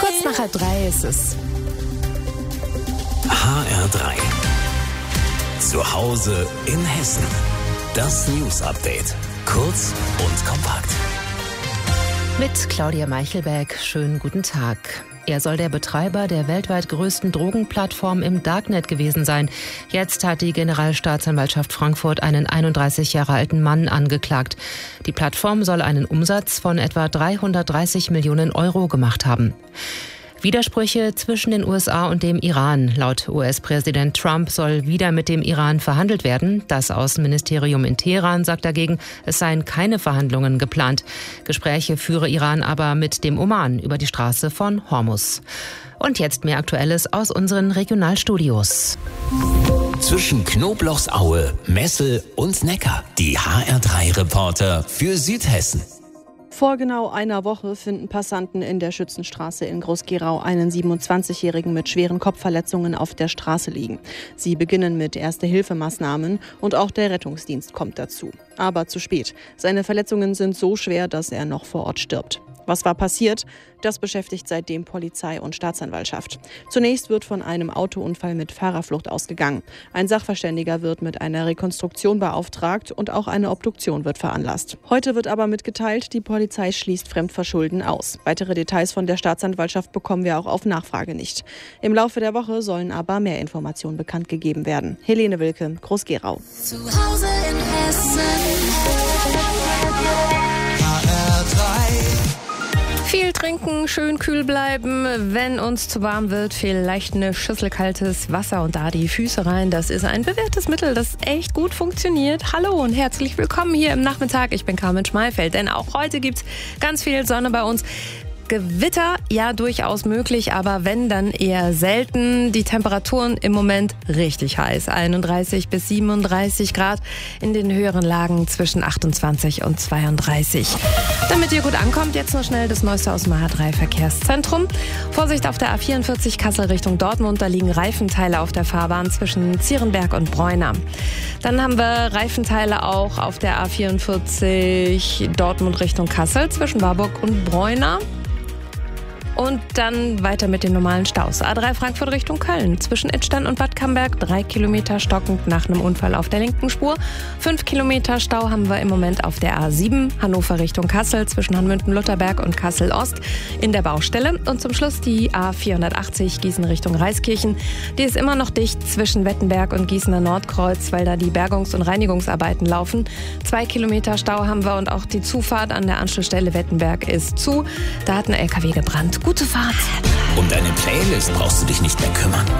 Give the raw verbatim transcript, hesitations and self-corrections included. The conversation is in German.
Kurz nach halb drei ist es. H R drei. Zu Hause in Hessen. Das News Update. Kurz und kompakt. Mit Claudia Meichelberg. Schönen guten Tag. Er soll der Betreiber der weltweit größten Drogenplattform im Darknet gewesen sein. Jetzt hat die Generalstaatsanwaltschaft Frankfurt einen einunddreißig Jahre alten Mann angeklagt. Die Plattform soll einen Umsatz von etwa dreihundertdreißig Millionen Euro gemacht haben. Widersprüche zwischen den U S A und dem Iran. Laut U S-Präsident Trump soll wieder mit dem Iran verhandelt werden. Das Außenministerium in Teheran sagt dagegen, es seien keine Verhandlungen geplant. Gespräche führe Iran aber mit dem Oman über die Straße von Hormuz. Und jetzt mehr Aktuelles aus unseren Regionalstudios. Zwischen Knoblauchsaue, Messel und Neckar. Die H R drei Reporter für Südhessen. Vor genau einer Woche finden Passanten in der Schützenstraße in Groß-Gerau einen siebenundzwanzigjährigen mit schweren Kopfverletzungen auf der Straße liegen. Sie beginnen mit Erste-Hilfe-Maßnahmen und auch der Rettungsdienst kommt dazu. Aber zu spät. Seine Verletzungen sind so schwer, dass er noch vor Ort stirbt. Was war passiert? Das beschäftigt seitdem Polizei und Staatsanwaltschaft. Zunächst wird von einem Autounfall mit Fahrerflucht ausgegangen. Ein Sachverständiger wird mit einer Rekonstruktion beauftragt und auch eine Obduktion wird veranlasst. Heute wird aber mitgeteilt, die Polizei schließt Fremdverschulden aus. Weitere Details von der Staatsanwaltschaft bekommen wir auch auf Nachfrage nicht. Im Laufe der Woche sollen aber mehr Informationen bekannt gegeben werden. Helene Wilke, Groß-Gerau. Zu Hause in Hessen. H R drei. Viel trinken, schön kühl bleiben, wenn uns zu warm wird, vielleicht eine Schüssel kaltes Wasser und da die Füße rein. Das ist ein bewährtes Mittel, das echt gut funktioniert. Hallo und herzlich willkommen hier im Nachmittag. Ich bin Carmen Schmeifeld, denn auch heute gibt's ganz viel Sonne bei uns. Gewitter, ja durchaus möglich, aber wenn, dann eher selten. Die Temperaturen im Moment richtig heiß. einunddreißig bis siebenunddreißig Grad, in den höheren Lagen zwischen achtundzwanzig und zweiunddreißig. Damit ihr gut ankommt, jetzt noch schnell das Neueste aus dem H R drei Verkehrszentrum. Vorsicht auf der A vierundvierzig Kassel Richtung Dortmund, da liegen Reifenteile auf der Fahrbahn zwischen Zierenberg und Bräuna. Dann haben wir Reifenteile auch auf der A vierundvierzig Dortmund Richtung Kassel zwischen Warburg und Bräuna. Und dann weiter mit den normalen Staus. A drei Frankfurt Richtung Köln. Zwischen Idstein und Bad Camberg drei Kilometer stockend nach einem Unfall auf der linken Spur. Fünf Kilometer Stau haben wir im Moment auf der A sieben. Hannover Richtung Kassel zwischen Hanmünden-Lutherberg und Kassel-Ost in der Baustelle. Und zum Schluss die A vierhundertachtzig Gießen Richtung Reiskirchen. Die ist immer noch dicht zwischen Wettenberg und Gießener Nordkreuz, weil da die Bergungs- und Reinigungsarbeiten laufen. Zwei Kilometer Stau haben wir und auch die Zufahrt an der Anschlussstelle Wettenberg ist zu. Da hat ein L K W gebrannt. Gute Fahrt. Um deine Playlist brauchst du dich nicht mehr kümmern.